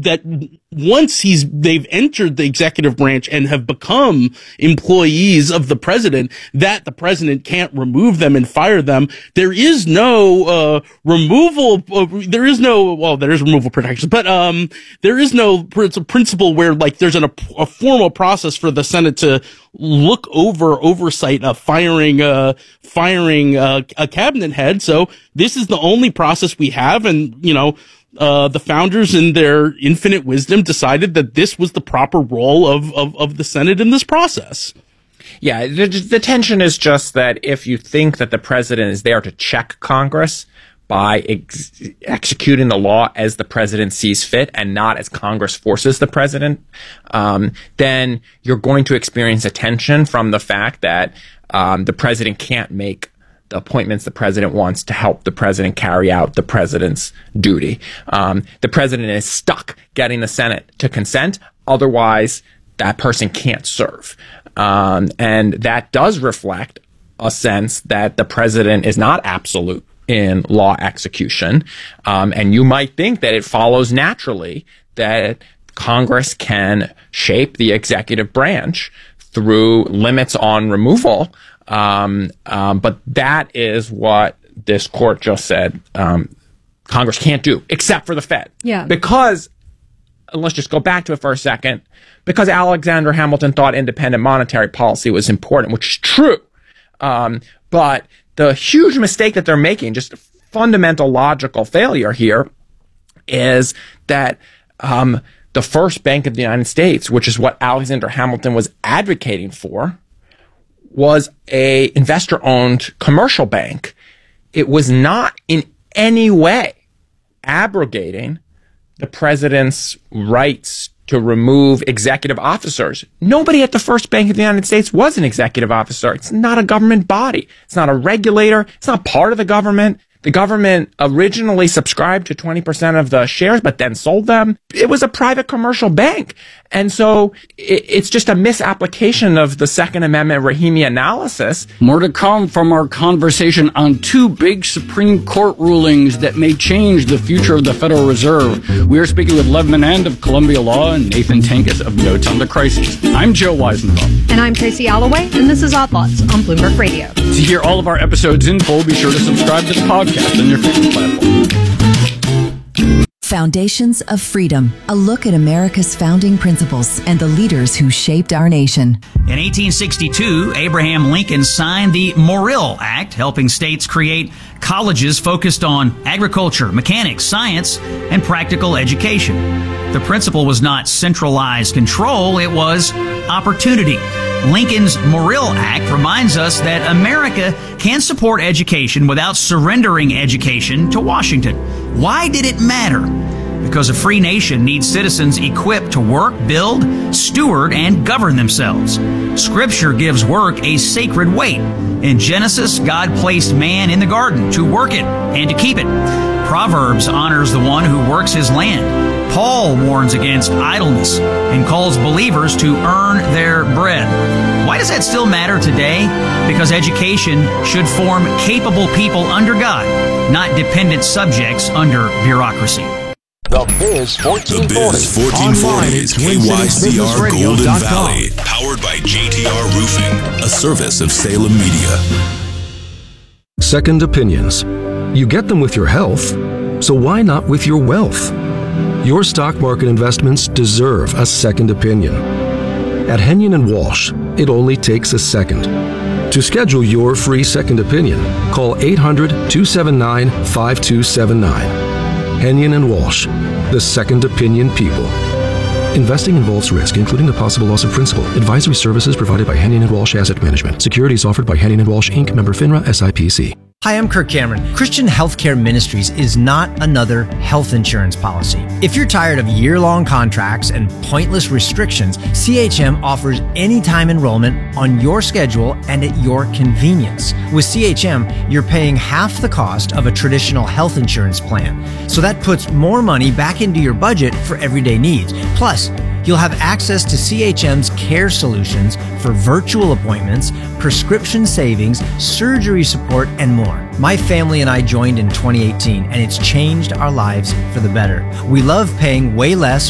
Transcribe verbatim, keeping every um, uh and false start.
that once he's they've entered the executive branch and have become employees of the president, that the president can't remove them and fire them. There is no uh removal. Uh, there is no well, there is removal protection, but um, there is no principle where like there's an, a, a formal process for the Senate to look over oversight of firing uh firing uh, a cabinet head. So this is the only process we have, and you know. Uh, the founders in their infinite wisdom decided that this was the proper role of, of, of the Senate in this process. Yeah, the, the tension is just that if you think that the president is there to check Congress by ex- executing the law as the president sees fit and not as Congress forces the president, um, then you're going to experience a tension from the fact that um, the president can't make the appointments the president wants to help the president carry out the president's duty. Um, the president is stuck getting the Senate to consent. Otherwise, that person can't serve. Um, and that does reflect a sense that the president is not absolute in law execution. Um, and you might think that it follows naturally that Congress can shape the executive branch through limits on removal. Um, um, but that is what this court just said um, Congress can't do, except for the Fed. Yeah. Because, let's just go back to it for a second, because Alexander Hamilton thought independent monetary policy was important, which is true. Um, but the huge mistake that they're making, just a fundamental logical failure here, is that um, the first Bank of the United States, which is what Alexander Hamilton was advocating for, was a investor-owned commercial bank. It was not in any way abrogating the president's rights to remove executive officers. Nobody at the first Bank of the United States was an executive officer. It's not a government body. It's not a regulator. It's not part of the government. The government originally subscribed to twenty percent of the shares, but then sold them. It was a private commercial bank. And so it's just a misapplication of the Second Amendment Rahimi analysis. More to come from our conversation on two big Supreme Court rulings that may change the future of the Federal Reserve. We are speaking with Lev Menand of Columbia Law and Nathan Tankus of Notes on the Crises. I'm Joe Weisenthal. And I'm Tracy Alloway, and this is Odd Thoughts on Bloomberg Radio. To hear all of our episodes in full, be sure to subscribe to the podcast on your favorite platform. Foundations of Freedom, a look at America's founding principles and the leaders who shaped our nation. In eighteen sixty-two, Abraham Lincoln signed the Morrill Act, helping states create colleges focused on agriculture, mechanics, science, and practical education. The principle was not centralized control, it was opportunity. Lincoln's Morrill Act reminds us that America can support education without surrendering education to Washington. Why did it matter? Because a free nation needs citizens equipped to work, build, steward, and govern themselves. Scripture gives work a sacred weight. In Genesis, God placed man in the garden to work it and to keep it. Proverbs honors the one who works his land. Paul warns against idleness and calls believers to earn their bread. Why does that still matter today? Because education should form capable people under God, not dependent subjects under bureaucracy. The Biz fourteen forty. The Biz fourteen forty is K Y C R Golden Valley, powered by J T R Roofing, a service of Salem Media. Second opinions. You get them with your health, so why not with your wealth? Your stock market investments deserve a second opinion. At Henyon and Walsh, it only takes a second. To schedule your free second opinion, call eight hundred, two seven nine, five two seven nine. Henyon and Walsh, the second opinion people. Investing involves risk, including the possible loss of principal. Advisory services provided by Henyon and Walsh Asset Management. Securities offered by Henyon and Walsh, Incorporated. Member FINRA S I P C. Hi, I'm Kirk Cameron. Christian Healthcare Ministries is not another health insurance policy. If you're tired of year-long contracts and pointless restrictions, C H M offers anytime enrollment on your schedule and at your convenience. With C H M, you're paying half the cost of a traditional health insurance plan. So that puts more money back into your budget for everyday needs. Plus, you'll have access to C H M's care solutions for virtual appointments, prescription savings, surgery support, and more. My family and I joined in twenty eighteen, and it's changed our lives for the better. We love paying way less